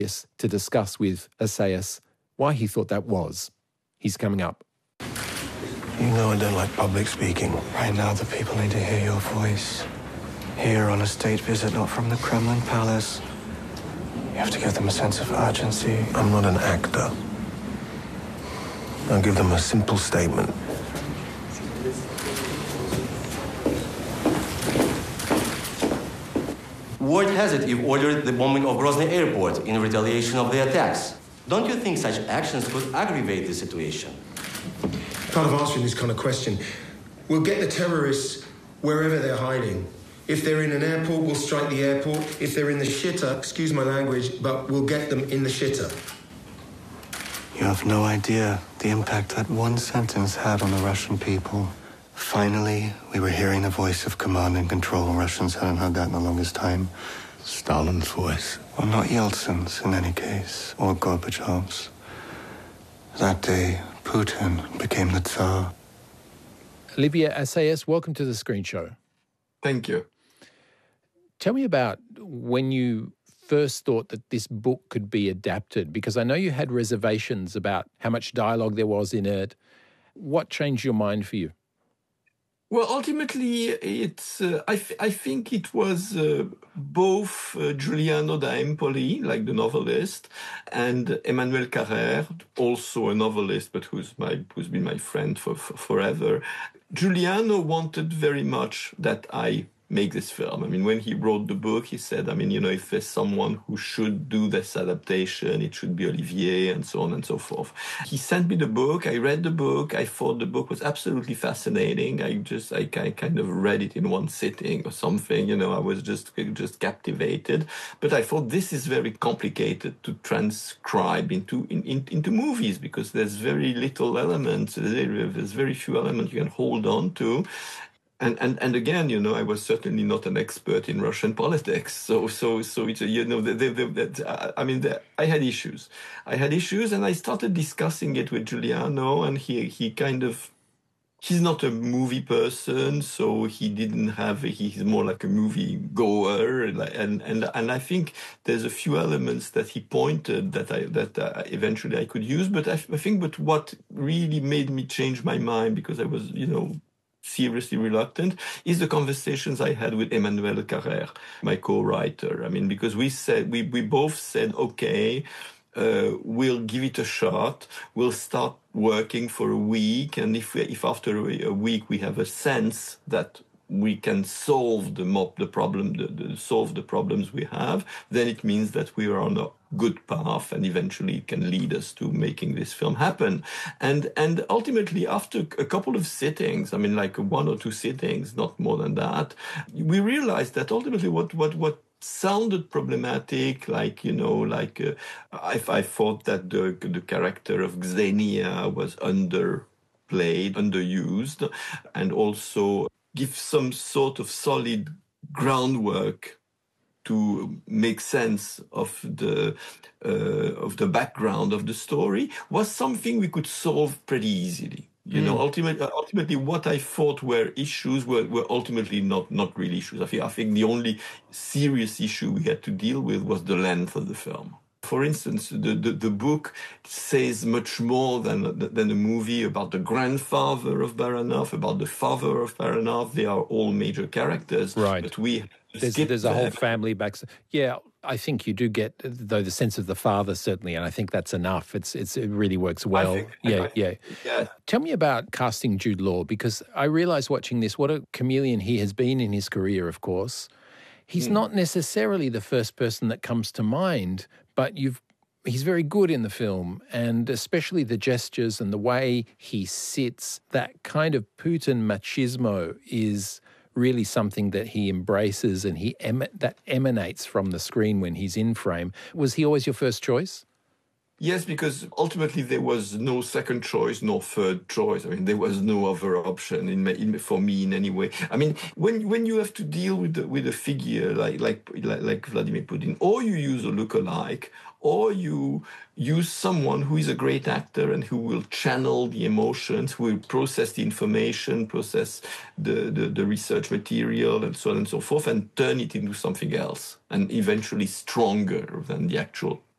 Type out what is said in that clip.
Yes, to discuss with Assayas why he thought that was. He's coming up. You know I don't like public speaking. Right now, the people need to hear your voice. Here on a state visit, not from the Kremlin Palace. You have to give them a sense of urgency. I'm not an actor. I'll give them a simple statement. Word has it you've ordered the bombing of Grozny airport in retaliation of the attacks. Don't you think such actions could aggravate the situation? Part of answering this kind of question, we'll get the terrorists wherever they're hiding. If they're in an airport, we'll strike the airport. If they're in the shitter, excuse my language, but we'll get them in the shitter. You have no idea the impact that one sentence had on the Russian people. Finally, we were hearing the voice of command and control. Russians hadn't heard that in the longest time. Stalin's voice. Well, not Yeltsin's, in any case, or Gorbachev's. That day, Putin became the Tsar. Olivier Assayas, welcome to the Screen Show. Thank you. Tell me about when you first thought that this book could be adapted, because I know you had reservations about how much dialogue there was in it. What changed your mind for you? Well, ultimately, it's. I think it was both Giuliano da Empoli, like the novelist, and Emmanuel Carrère, also a novelist, but who's been my friend for forever. Giuliano wanted very much that I make this film. I mean, when he wrote the book, he said, if there's someone who should do this adaptation, it should be Olivier, and so on and so forth. He sent me the book. I read the book. I thought the book was absolutely fascinating. I kind of read it in one sitting or something. I was just captivated. But I thought this is very complicated to transcribe into movies, because there's very little elements. There's very few elements you can hold on to. And again, I was certainly not an expert in Russian politics. So it's, I had issues. And I started discussing it with Giuliano, and he's not a movie person, so he's more like a movie goer. And I think there's a few elements that he pointed that eventually I could use. But but what really made me change my mind, because I was, seriously reluctant, is the conversations I had with Emmanuel Carrère, my co-writer. Because we both said, okay, we'll give it a shot. We'll start working for a week, and if after a week we have a sense that we can solve the problems we have, then it means that we are on a good path, and eventually it can lead us to making this film happen. And ultimately, after a couple of sittings, like 1 or 2 sittings, not more than that, we realized that ultimately what sounded problematic, I thought that the character of Xenia was underplayed, underused, and also give some sort of solid groundwork to make sense of the background of the story, was something we could solve pretty easily. Ultimately, what I thought were issues were ultimately not really issues. I think the only serious issue we had to deal with was the length of the film. For instance, the book says much more than a movie about the grandfather of Baranov, about the father of Baranov. They are all major characters. Right. But there's a whole family back. Yeah, I think you do get, though, the sense of the father, certainly, and I think that's enough. It really works well. Yeah. Tell me about casting Jude Law, because I realised watching this what a chameleon he has been in his career, of course. He's not necessarily the first person that comes to mind, but he's very good in the film, and especially the gestures and the way he sits. That kind of Putin machismo is really something that he embraces, and that emanates from the screen when he's in frame. Was he always your first choice? Yes, because ultimately there was no second choice, no third choice. There was no other option for me in any way. When you have to deal with a figure like Vladimir Putin, or you use a lookalike, or you use someone who is a great actor and who will channel the emotions, who will process the information, process the research material, and so on and so forth, and turn it into something else, and eventually stronger than the actual